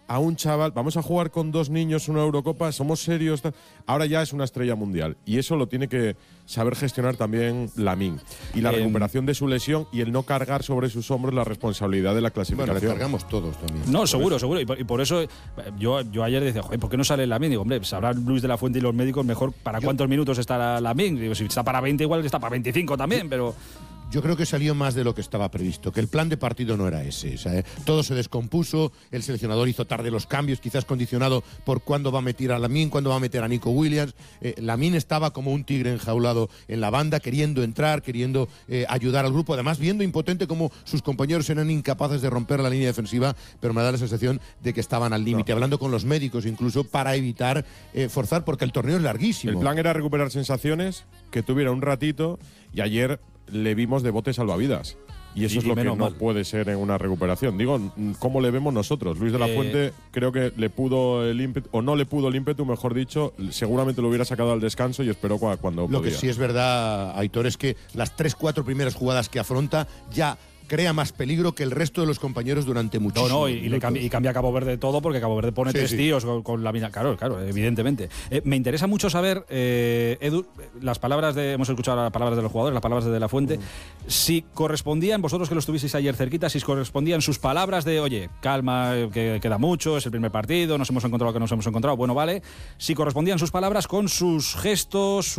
a un chaval, vamos a jugar con 2 niños una Eurocopa, somos serios. Ahora ya es una estrella mundial y eso lo tiene que saber gestionar también Lamine. Y la recuperación de su lesión y el no cargar sobre sus hombros la responsabilidad de la clasificación. Bueno, le cargamos todos también. No, seguro. Y por eso yo ayer decía, joder, ¿por qué no sale Lamine? Digo, hombre, sabrá Luis de la Fuente y los médicos mejor para cuántos minutos está Lamine. Digo, si está para 20 igual que está para 25 también, pero… Yo creo que salió más de lo que estaba previsto, que el plan de partido no era ese. O sea, todo se descompuso, el seleccionador hizo tarde los cambios, quizás condicionado por cuándo va a meter a Lamine, cuándo va a meter a Nico Williams. Lamine estaba como un tigre enjaulado en la banda, queriendo entrar, queriendo ayudar al grupo, además viendo impotente cómo sus compañeros eran incapaces de romper la línea defensiva, pero me da la sensación de que estaban al límite, hablando con los médicos incluso para evitar forzar, porque el torneo es larguísimo. El plan era recuperar sensaciones, que tuviera un ratito, y ayer le vimos de bote salvavidas. Y eso es lo que no puede ser en una recuperación. Digo, ¿cómo le vemos nosotros? Luis de la Fuente creo que le pudo el ímpetu, o no le pudo el ímpetu, mejor dicho, seguramente lo hubiera sacado al descanso y esperó cuando podía. Lo que sí es verdad, Aitor, es que las 3-4 primeras jugadas que afronta ya crea más peligro que el resto de los compañeros durante muchísimo tiempo. Y cambia Cabo Verde todo, porque Cabo Verde pone tres tíos con la mina. Claro, evidentemente. Me interesa mucho saber, Edu, las palabras hemos escuchado las palabras de los jugadores, las palabras de De la Fuente, si correspondían, vosotros que lo estuvisteis ayer cerquita, si correspondían sus palabras de, oye, calma, que queda mucho, es el primer partido, nos hemos encontrado lo que nos hemos encontrado, bueno, vale, si correspondían sus palabras con sus gestos,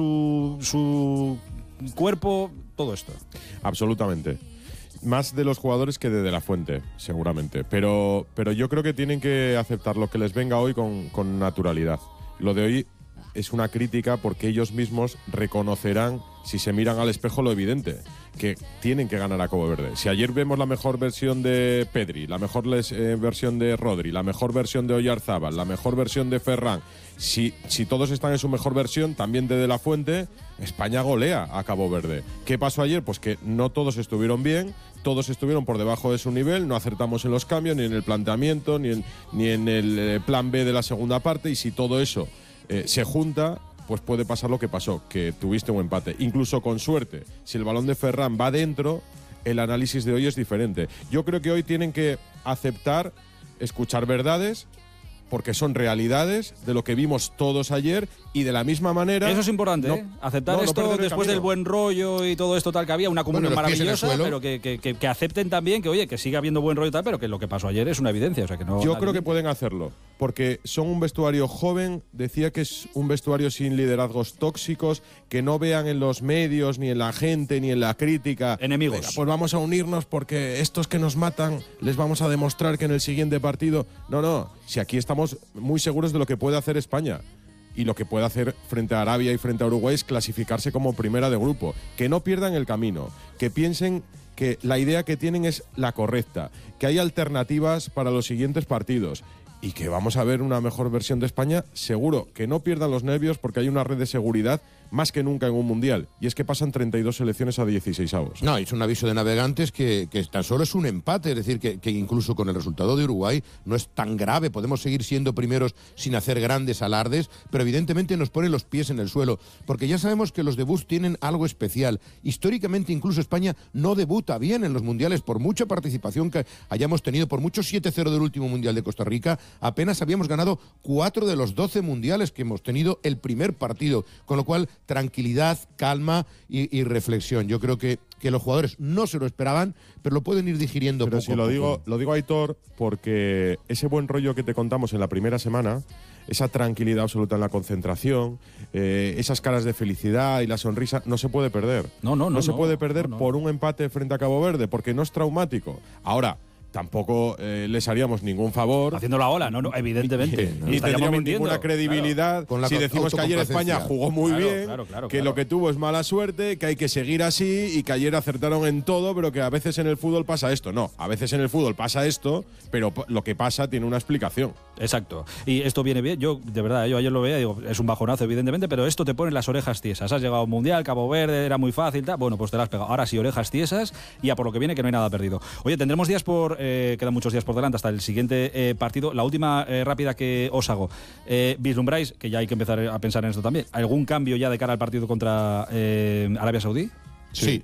su cuerpo, todo esto. Absolutamente. Más de los jugadores que de la Fuente, seguramente. Pero yo creo que tienen que aceptar lo que les venga hoy con naturalidad. Lo de hoy es una crítica porque ellos mismos reconocerán, si se miran al espejo, lo evidente, que tienen que ganar a Cabo Verde. Si ayer vemos la mejor versión de Pedri, la mejor versión de Rodri, la mejor versión de Oyarzábal, la mejor versión de Ferran, si todos están en su mejor versión, también de La Fuente, España golea a Cabo Verde. ¿Qué pasó ayer? Pues que no todos estuvieron bien, todos estuvieron por debajo de su nivel, no acertamos en los cambios, ni en el planteamiento, ni en el plan B de la segunda parte, y si todo eso se junta, pues puede pasar lo que pasó, que tuviste un empate. Incluso con suerte, si el balón de Ferran va dentro, el análisis de hoy es diferente. Yo creo que hoy tienen que aceptar, escuchar verdades, porque son realidades de lo que vimos todos ayer, y de la misma manera… Eso es importante, aceptar esto después del buen rollo y todo esto tal que había, una comunión maravillosa, pero que acepten también que, oye, que siga habiendo buen rollo y tal, pero que lo que pasó ayer es una evidencia. O sea, que no. Yo creo que pueden hacerlo, porque son un vestuario joven, decía que es un vestuario sin liderazgos tóxicos, que no vean en los medios, ni en la gente, ni en la crítica… enemigos. Venga, pues vamos a unirnos porque estos que nos matan les vamos a demostrar que en el siguiente partido… No, si aquí estamos muy seguros de lo que puede hacer España. Y lo que puede hacer frente a Arabia y frente a Uruguay es clasificarse como primera de grupo. Que no pierdan el camino, que piensen que la idea que tienen es la correcta, que hay alternativas para los siguientes partidos y que vamos a ver una mejor versión de España, seguro. Que no pierdan los nervios porque hay una red de seguridad más que nunca en un mundial, y es que pasan 32 selecciones a 16avos. No, es un aviso de navegantes que tan solo es un empate, es decir, que incluso con el resultado de Uruguay no es tan grave, podemos seguir siendo primeros sin hacer grandes alardes, pero evidentemente nos pone los pies en el suelo, porque ya sabemos que los debuts tienen algo especial. Históricamente incluso España no debuta bien en los mundiales, por mucha participación que hayamos tenido, por mucho 7-0 del último mundial de Costa Rica, apenas habíamos ganado 4 de los 12 mundiales que hemos tenido el primer partido, con lo cual tranquilidad, calma y reflexión. Yo creo que los jugadores no se lo esperaban, pero lo pueden ir digiriendo pero poco si a poco. Lo digo, Aitor, porque ese buen rollo que te contamos en la primera semana, esa tranquilidad absoluta en la concentración, esas caras de felicidad y la sonrisa, no se puede perder. No se puede perder por un empate frente a Cabo Verde, porque no es traumático. Ahora, tampoco les haríamos ningún favor. Haciendo la ola, no, evidentemente. Ni tendríamos ninguna credibilidad si decimos que ayer España jugó muy bien, que lo que tuvo es mala suerte, que hay que seguir así y que ayer acertaron en todo, pero que a veces en el fútbol pasa esto. No, a veces en el fútbol pasa esto, pero lo que pasa tiene una explicación. Exacto. Y esto viene bien. Yo, de verdad, yo ayer lo veía y digo, es un bajonazo, evidentemente, pero esto te pone las orejas tiesas. Has llegado a un mundial, Cabo Verde, era muy fácil, tal. Bueno, pues te las has pegado. Ahora sí, orejas tiesas y a por lo que viene, que no hay nada perdido. Oye, tendremos días quedan muchos días por delante hasta el siguiente partido. La última rápida que os hago. ¿Vislumbráis, que ya hay que empezar a pensar en esto también, algún cambio ya de cara al partido contra Arabia Saudí? Sí,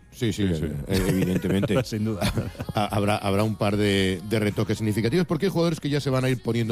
evidentemente. Sin duda. Habrá un par de retoques significativos porque hay jugadores que ya se van a ir poniendo